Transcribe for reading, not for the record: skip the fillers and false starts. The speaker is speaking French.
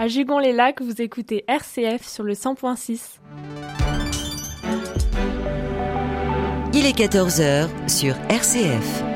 À Jugon-les-Lacs, vous écoutez RCF sur le 100.6. Il est 14h sur RCF.